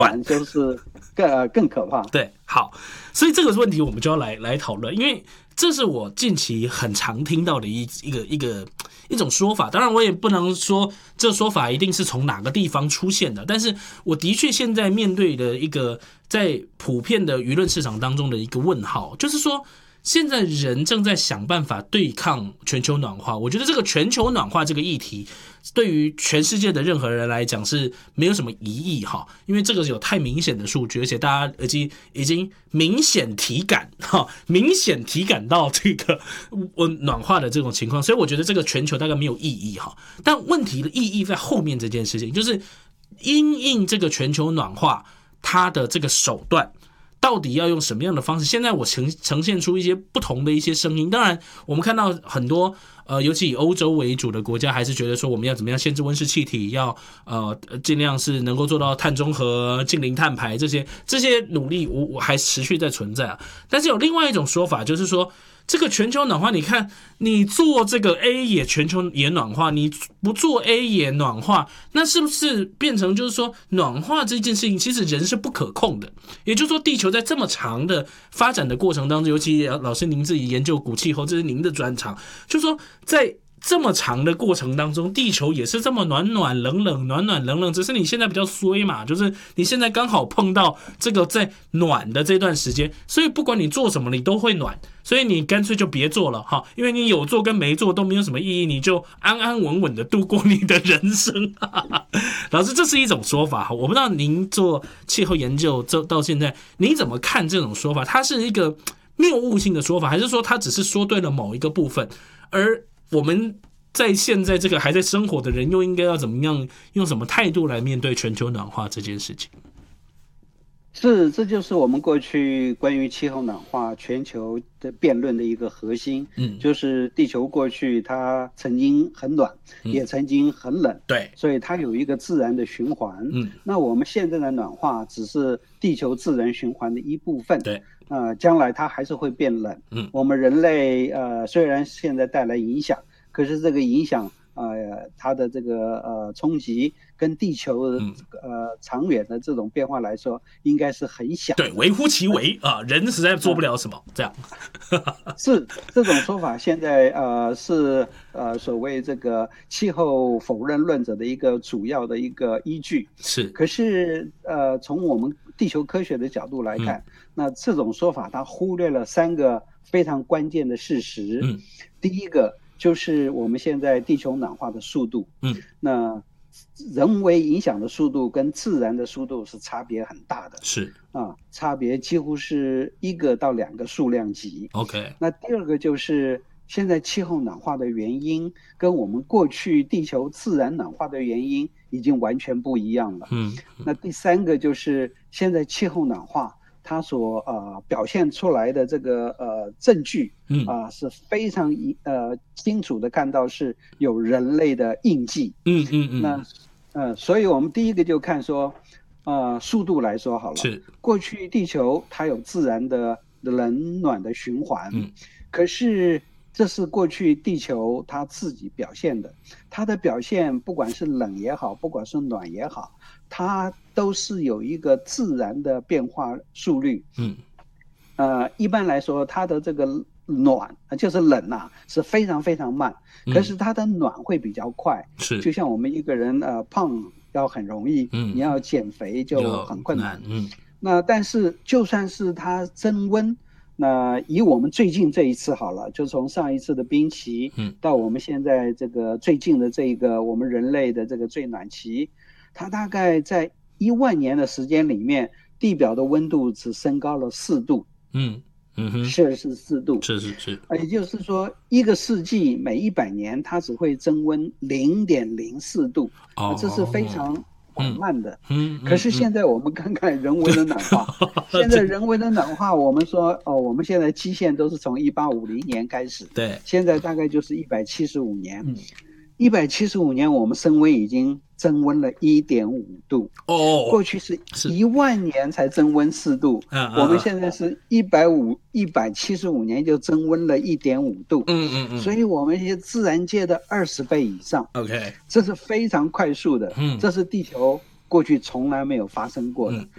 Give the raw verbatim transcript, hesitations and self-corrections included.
反就是更、呃、更可怕。 对，好，所以这个问题我们就要来来讨论，因为这是我近期很常听到的一一个一个一种说法。当然，我也不能说这说法一定是从哪个地方出现的，但是我的确现在面对的一个在普遍的舆论市场当中的一个问号，就是说，现在人正在想办法对抗全球暖化。我觉得这个全球暖化这个议题，对于全世界的任何人来讲是没有什么疑义哈，因为这个有太明显的数据，而且大家已经已经明显体感哈，明显体感到这个暖化的这种情况，所以我觉得这个全球大概没有意义哈。但问题的意义在后面这件事情，就是因应这个全球暖化，它的这个手段。到底要用什么样的方式？现在我呈呈现出一些不同的一些声音。当然，我们看到很多呃，尤其以欧洲为主的国家，还是觉得说我们要怎么样限制温室气体，要呃尽量是能够做到碳中和、净零碳排这些这些努力，我我还持续在存在啊。但是有另外一种说法，就是说。这个全球暖化，你看，你做这个 A 也全球也暖化，你不做 A 也暖化，那是不是变成就是说，暖化这件事情其实人是不可控的？也就是说，地球在这么长的发展的过程当中，尤其老师您自己研究古气候，这是您的专长，就是说在。这么长的过程当中，地球也是这么暖暖冷冷暖暖冷冷，只是你现在比较衰嘛，就是你现在刚好碰到这个在暖的这段时间，所以不管你做什么，你都会暖，所以你干脆就别做了哈，因为你有做跟没做都没有什么意义，你就安安稳稳的度过你的人生。老师，这是一种说法，我不知道您做气候研究到现在，您怎么看这种说法？它是一个谬误性的说法，还是说它只是说对了某一个部分，而我们在现在这个还在生活的人，又应该要怎么样，用什么态度来面对全球暖化这件事情？ 是，这就是我们过去关于气候暖化全球的辩论的一个核心。嗯，就是地球过去它曾经很暖，嗯、也曾经很冷， 对， 所以它有一个自然的循环。嗯，那我们现在的暖化只是地球自然循环的一部分。 对。 呃，将来它还是会变冷。嗯，我们人类呃虽然现在带来影响，可是这个影响呃它的这个呃冲击跟地球呃长远的这种变化来说，应该是很小的。 对，微乎其微啊，人实在做不了什么，这样。 是这种说法，现在呃是呃所谓这个气候否认论者的一个主要的一个依据。 是， 可是呃从我们地球科学的角度来看，嗯、那这种说法它忽略了三个非常关键的事实。嗯，第一个就是我们现在地球暖化的速度。嗯，那人为影响的速度跟自然的速度是差别很大的。 是啊，差别几乎是一个到两个数量级。 OK， 那第二个就是现在气候暖化的原因跟我们过去地球自然暖化的原因已经完全不一样了。嗯，那第三个就是现在气候暖化它所呃表现出来的这个呃证据，嗯啊、呃、是非常呃清楚的看到是有人类的印记。嗯嗯嗯。那呃，所以我们第一个就看说，呃，速度来说好了。 是。 过去地球它有自然的冷暖的循环，嗯，可是这是过去地球它自己表现的，它的表现不管是冷也好，不管是暖也好，它都是有一个自然的变化速率。嗯，呃，一般来说，它的这个暖就是冷啊，是非常非常慢，可是它的暖会比较快。 是， 就像我们一个人呃胖要很容易，嗯，你要减肥就很困难。嗯，那但是就算是它增温。那以我们最近这一次好了，就从上一次的冰期，嗯，到我们现在这个最近的这个我们人类的这个最暖期，它大概在一万年的时间里面，地表的温度只升高了四度，嗯嗯哼，摄氏四度， 是是是， 也就是说，一个世纪每一百年它只会增温零点零四度，哦，这是非常缓慢的。嗯，嗯，可是现在我们看看人为的暖化，现在人为的暖化，我们说哦，我们现在基线都是从一八五零年开始， 对， 现在大概就是一百七十五年，一百七十五年我们升温已经增温了一点五度。哦，过去是一万年才增温四度，我们现在是一百五一百七十五年就增温了一点五度。嗯嗯嗯，所以我们是自然界的二十倍以上。 OK， 这是非常快速的。嗯，这是地球过去从来没有发生过的。嗯